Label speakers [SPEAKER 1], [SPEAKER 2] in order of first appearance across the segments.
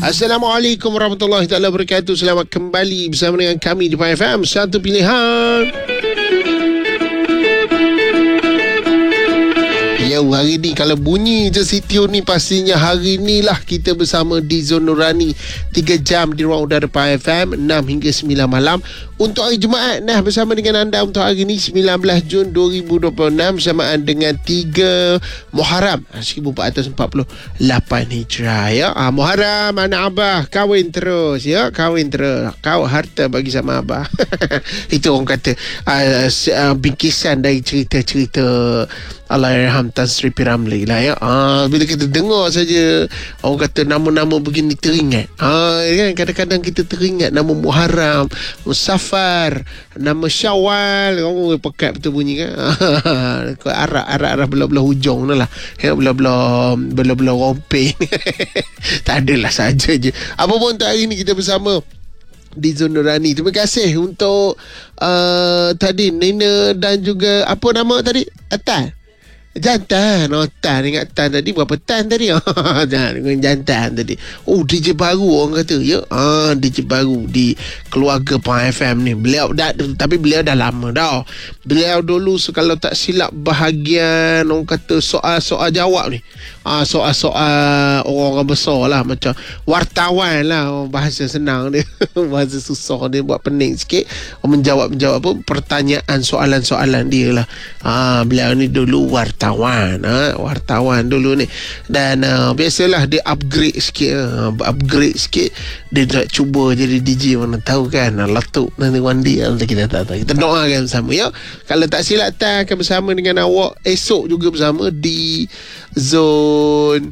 [SPEAKER 1] Assalamualaikum warahmatullahi taala wabarakatuh. Selamat kembali bersama dengan kami di PFM Satu Pilihan. Ya, hari ni kalau bunyi je CTO ni, pastinya hari ni lah kita bersama di Zon Nurani 3 jam di ruang udara PFM 6 hingga 9 malam untuk hari Jumaat. Nah, bersama dengan anda untuk hari ni 19 Jun 2026 bersamaan dengan 3 Muharram 1448 Hijrah ya. Muharram anak abah kahwin terus ya, kahwin terus. Kau harta bagi sama abah. Itu orang kata bingkisan dari cerita-cerita Allahyarham Tan Sri P. Ramlee lah ya. Bila kita dengar saja orang kata nama-nama begini teringat. Kan kadang-kadang kita teringat nama Muharram, Musafar, nama Syawal. Oh, pekat betul bunyi kan. Arah belah-belah hujung tu lah. Ya, belah-belah rompeng. Tak adalah, saja je. Apa pun untuk hari ni kita bersama di Zon Nurani. Terima kasih untuk tadi Nina dan juga apa nama tadi? Jantan. Tan ingat Tan tadi. Berapa Tan tadi? Jantan tadi. Oh, DJ baru orang kata ya. DJ baru di keluarga PFM ni. Tapi beliau dah lama dah. Beliau dulu kalau tak silap bahagian orang kata soal-soal jawab ni. Soal-soal orang besar lah, macam wartawan lah. Bahasa senang dia. Bahasa susah dia buat pening sikit. Menjawab apa pertanyaan soalan-soalan dia lah. Beliau ni dulu wartawan dulu ni. Dan biasalah dia upgrade sikit. Dia nak cuba jadi DJ, mana tahu kan latuk nanti Wandi kita tak tahu. Kita doakan bersama ya. Kalau tak silap akan bersama dengan awak esok juga bersama di Zon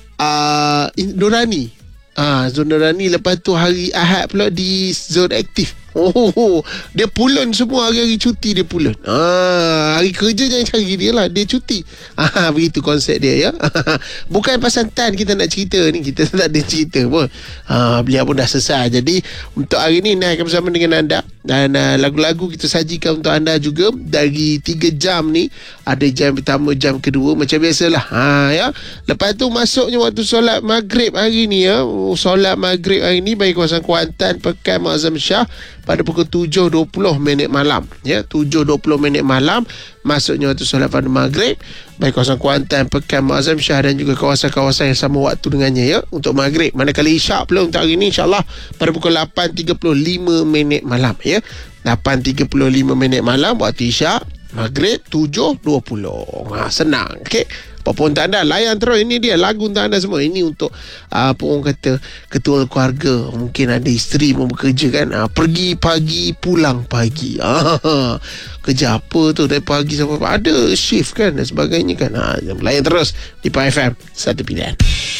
[SPEAKER 1] Nurani. Zon Nurani. Lepas tu hari Ahad pula di Zon Aktif. Dia pulen semua, hari-hari cuti dia pulen. Hari kerja jangan cari dia lah, dia cuti. Begitu konsep dia ya. Bukan pasal Tan kita nak cerita ni, kita tak ada cerita pun. Beliau pun dah selesai. Jadi untuk hari ni Nai akan bersama dengan anda. Dan lagu-lagu kita sajikan untuk anda juga dari 3 jam ni. Ada jam pertama, jam kedua, macam biasalah. Ya. Lepas tu masuknya waktu solat maghrib hari ni ya. Solat maghrib hari ni bagi kawasan Kuantan, Pekan Mazam Shah pada pukul 7.20 malam ya. 7.20 malam masuknya waktu solat pada maghrib bagi kawasan Kuantan, Pekan Mazam Shah dan juga kawasan-kawasan yang sama waktu dengannya ya untuk maghrib. Manakala isyak pula untuk hari ni insyaAllah pada pukul 8.35 malam ya. 8.35 malam waktu isyak, maghrib 7.20. Senang. Okey. Apa pun tak anda, layan terus. Ini dia lagu untuk anda semua. Ini untuk apa orang kata ketua keluarga. Mungkin ada isteri pun bekerja kan. Pergi pagi, pulang pagi. Kerja apa tu dari pagi sampai ada shift kan dan sebagainya kan. Layan terus di PFM Satu Pilihan.